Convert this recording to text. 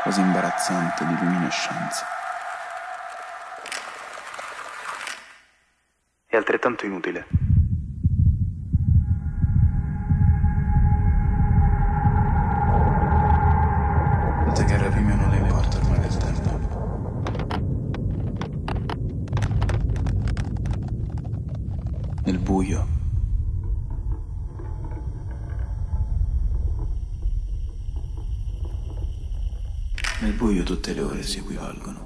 quasi imbarazzante di luminescenza. È altrettanto inutile. Tante guerre prima non le importa ormai del tempo. Nel buio. Nel buio tutte le ore si equivalgono.